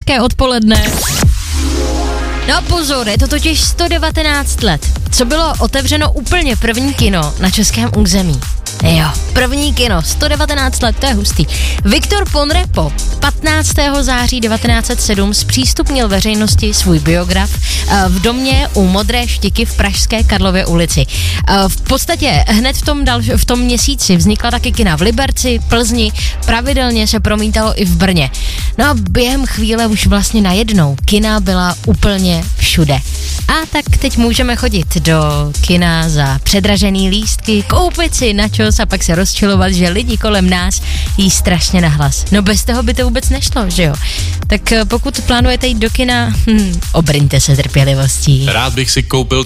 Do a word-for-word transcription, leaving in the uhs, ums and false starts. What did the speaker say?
Hezké odpoledne. No pozor, je to totiž sto devatenáct let, co bylo otevřeno úplně první kino na českém území. Jo, první kino, sto devatenáct let, to je hustý. Viktor Ponrepo patnáctého září devatenáct set sedm zpřístupnil veřejnosti svůj biograf v domě u Modré štiky v pražské Karlově ulici. V podstatě hned v tom, dal, v tom měsíci vznikla taky kina v Liberci, Plzni, pravidelně se promítalo i v Brně. No a během chvíle už vlastně najednou kina byla úplně všude. A tak teď můžeme chodit do kina za předražený lístky, koupit si načos a pak se rozčilovat, že lidi kolem nás jí strašně nahlas. No bez toho by to vůbec nešlo, že jo? Tak pokud plánujete jít do kina, hm, obrňte se trpělivostí. Rád bych si koupil